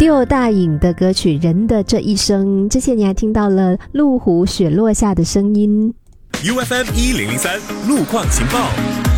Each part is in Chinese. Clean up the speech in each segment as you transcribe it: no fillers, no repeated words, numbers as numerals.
Teo 大颖的歌曲《人的这一生》，之前你还听到了麓湖雪落下的声音。 UFM 1003路况情报。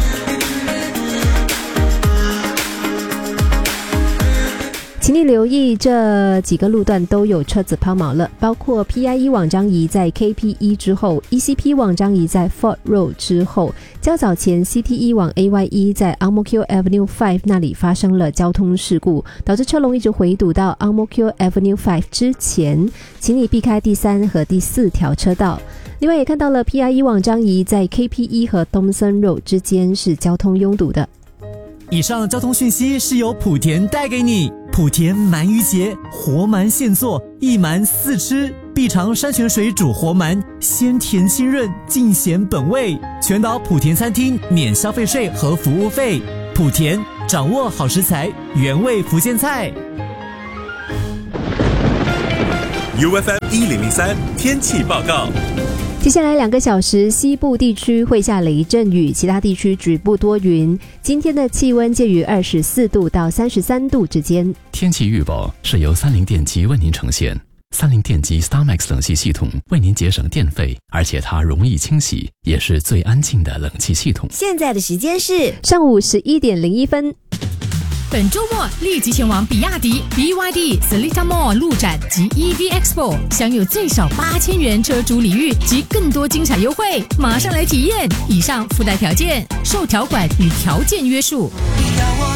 请你留意这几个路段都有车子抛锚了，包括 PIE 往张仪在 KP1 之后， ECP 往张仪在 Fort Road 之后，较早前 CT1 往 AYE 在 Ang Mo Kio Avenue 5那里发生了交通事故，导致车龙一直回堵到 Ang Mo Kio Avenue 5之前，请你避开第3和第4条车道。另外也看到了 PIE 往张仪在 KP1 和 Thomson Road 之间是交通拥堵的。 以上交通讯息是由莆田带给你。莆田鳗鱼节，活鳗现做，一鳗4吃，必尝山泉水煮活鳗，鲜甜清润，尽显本味。全岛莆田餐厅免消费税和服务费。莆田，掌握好食材，原味福建菜。 UFM 1003天气报告。 接下来2个小时，西部地区会下雷阵雨，其他地区局部多云。今天的气温介于24度到33度之间。 天气预报是由三菱电机为您呈现。三菱电机 StarMax 冷气系统为您节省电费，而且它容易清洗，也是最安静的冷气系统。 现在的时间是上午11点01分。 本周末立即前往比亚迪 BYD Seletar Mall 路展及 EV Expo， 享有最少8000元车主礼遇及更多精彩优惠，马上来体验！以上附带条件，受条款与条件约束。